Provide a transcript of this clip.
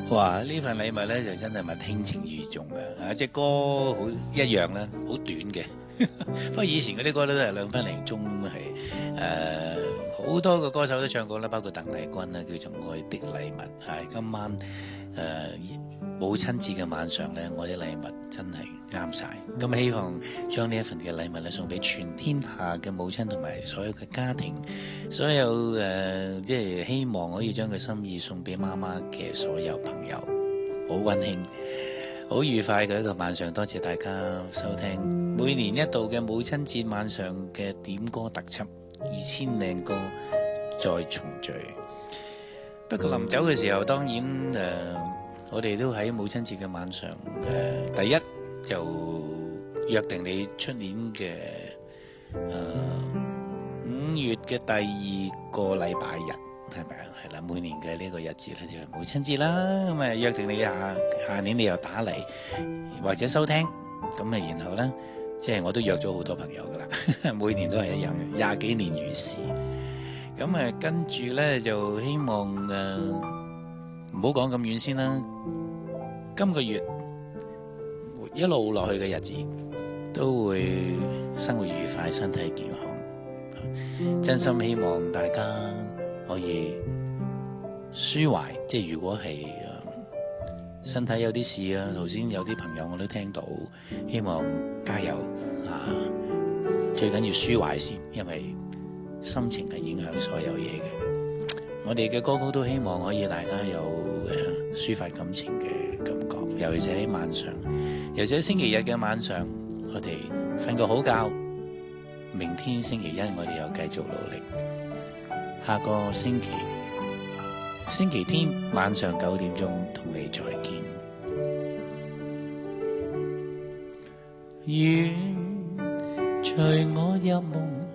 哇！呢份禮物咧就真係咪輕情意重嘅，隻歌好一樣啦，好短嘅。不過以前嗰啲歌咧都係2分零鐘咁係，好多個歌手都唱過啦，包括鄧麗君啦，叫做《愛的禮物》。係今晚母親節嘅晚上咧，我啲禮物真係啱晒。咁希望將呢一份嘅禮物咧送俾全天下嘅母親同埋所有嘅家庭，所有即係希望可以將佢心意送俾媽媽嘅所有朋友，好溫馨、好愉快嘅一個晚上。多謝大家收聽每年一度嘅母親節晚上嘅點歌特輯，2000靚歌再重聚。不過臨走嘅時候，當然我哋都喺母親節嘅晚上第一就約定你出年嘅5月嘅第2個禮拜日，係咪啊？係啦，每年嘅呢個日子咧就係母親節啦。咁約定你下年你又打嚟或者收聽，咁然後呢，即係我都約咗好多朋友噶啦，每年都係一樣嘅，20幾年如是。咁跟住呢，就希望唔好講咁遠先啦。今個月一路落去嘅日子都會生活愉快，身體健康。真心希望大家可以抒懷，即係如果係身體有啲事啊，頭先有啲朋友我都聽到，希望加油啊！最緊要抒懷先，因為心情係影響所有嘢嘅。我哋嘅歌曲都希望可以大家有抒發感情嘅感覺，尤其是喺晚上，尤其是星期日嘅晚上，我哋瞓個好覺，明天星期一我哋又繼續努力。下個星期天晚上9點鐘同你再見。願隨我入夢